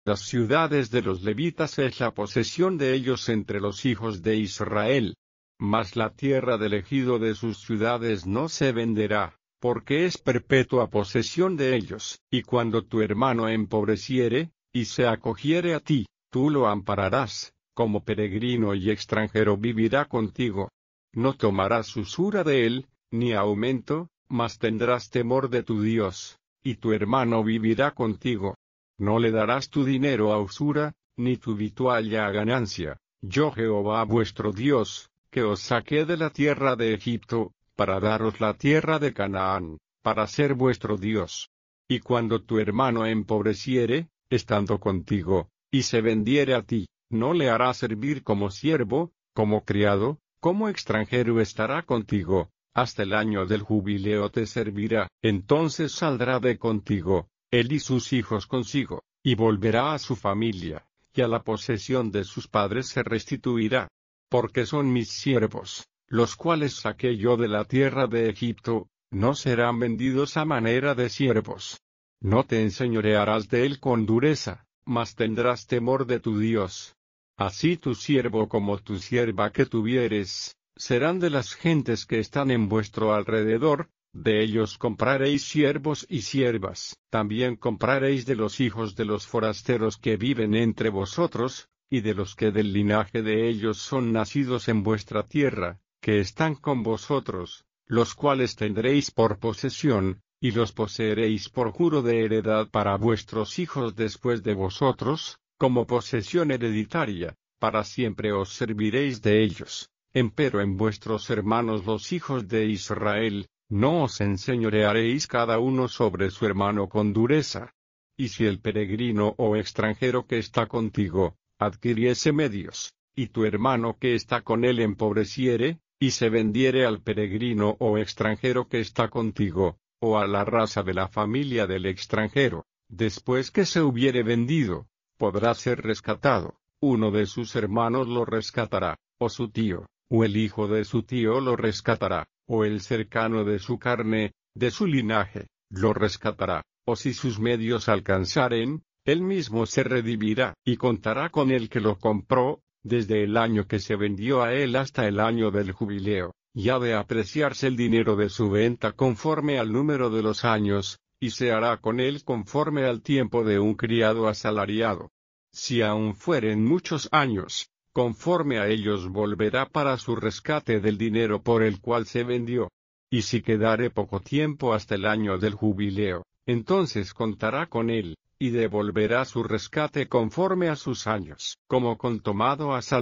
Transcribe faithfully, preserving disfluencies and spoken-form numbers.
Las ciudades de los levitas es la posesión de ellos entre los hijos de Israel. Mas la tierra del ejido de sus ciudades no se venderá, porque es perpetua posesión de ellos. Y cuando tu hermano empobreciere, y se acogiere a ti, tú lo ampararás, como peregrino y extranjero vivirá contigo. No tomarás usura de él, ni aumento, mas tendrás temor de tu Dios, y tu hermano vivirá contigo. No le darás tu dinero a usura, ni tu vitualla a ganancia. Yo Jehová vuestro Dios, que os saqué de la tierra de Egipto, para daros la tierra de Canaán, para ser vuestro Dios. Y cuando tu hermano empobreciere, estando contigo, y se vendiere a ti, no le harás servir como siervo, como criado, como extranjero estará contigo, hasta el año del jubileo te servirá. Entonces saldrá de contigo, él y sus hijos consigo, y volverá a su familia, y a la posesión de sus padres se restituirá. Porque son mis siervos, los cuales saqué yo de la tierra de Egipto, no serán vendidos a manera de siervos. No te enseñorearás de él con dureza, mas tendrás temor de tu Dios. Así tu siervo como tu sierva que tuvieres, serán de las gentes que están en vuestro alrededor, de ellos compraréis siervos y siervas. También compraréis de los hijos de los forasteros que viven entre vosotros, y de los que del linaje de ellos son nacidos en vuestra tierra, que están con vosotros, los cuales tendréis por posesión, y los poseeréis por juro de heredad para vuestros hijos después de vosotros, como posesión hereditaria, para siempre os serviréis de ellos. Empero en vuestros hermanos los hijos de Israel, no os enseñorearéis cada uno sobre su hermano con dureza. Y si el peregrino o extranjero que está contigo, adquiriese medios, y tu hermano que está con él empobreciere, y se vendiere al peregrino o extranjero que está contigo, o a la raza de la familia del extranjero, después que se hubiere vendido, podrá ser rescatado, uno de sus hermanos lo rescatará, o su tío, o el hijo de su tío lo rescatará, o el cercano de su carne, de su linaje, lo rescatará, o si sus medios alcanzaren, él mismo se redimirá, y contará con el que lo compró, desde el año que se vendió a él hasta el año del jubileo, y ha de apreciarse el dinero de su venta conforme al número de los años, y se hará con él conforme al tiempo de un criado asalariado. Si aún fueren muchos años, conforme a ellos volverá para su rescate del dinero por el cual se vendió. Y si quedare poco tiempo hasta el año del jubileo, entonces contará con él, y devolverá su rescate conforme a sus años, como con tomado a